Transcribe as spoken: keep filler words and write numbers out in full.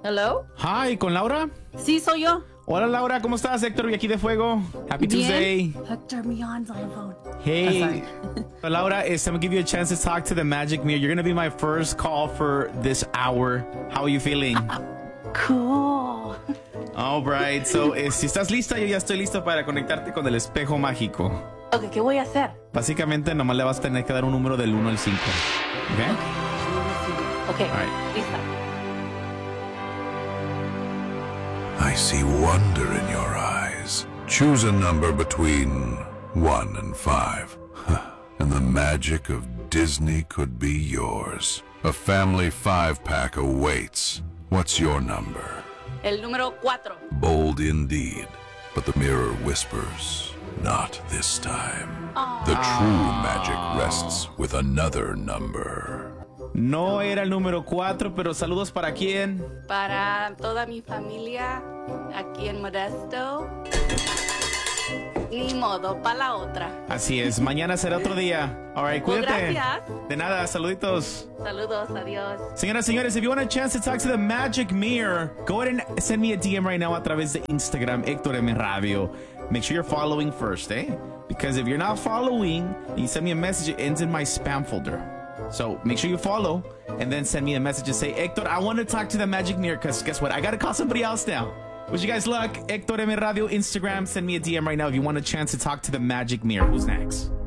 Hello. Hi, ¿con Laura? Sí, soy yo. Hola Laura, ¿cómo estás? Héctor y aquí de Fuego. Happy Bien. Tuesday. Hector Millon's on the phone. Hey. Oh, Laura, it's I'm gonna give you a chance to talk to the Magic Mirror. You're gonna be my first call for this hour. How are you feeling? Cool. All right. So, eh, si estás lista, yo ya estoy listo para conectarte con el espejo mágico. Ok, ¿qué voy a hacer? Básicamente, nomás le vas a tener que dar un número del uno al cinco. ¿Ok? Ok, All right. lista. I see wonder in your eyes. Choose a number between one and five. And the magic of Disney could be yours. A family five-pack awaits. What's your number? El número cuatro. Bold indeed. But the mirror whispers, not this time. The true magic rests with another number. No era el número cuatro, pero saludos para quién. Para toda mi familia aquí en Modesto. Ni modo, para la otra. Así es, mañana será otro día. All right, Well, cuídate. gracias. De nada, saluditos. Saludos, adiós. Señoras y señores, if you want a chance to talk to the Magic Mirror, go ahead and send me a D M right now a través de Instagram, Héctor M. Radio. Make sure you're following first, eh? Because if you're not following, you send me a message, it ends in my spam folder. So make sure you follow and then send me a message and say, Héctor, I want to talk to the Magic Mirror because guess what? I got to call somebody else now. Wish you guys luck. Héctor M. Radio, Instagram. Send me a D M right now if you want a chance to talk to the Magic Mirror. Who's next?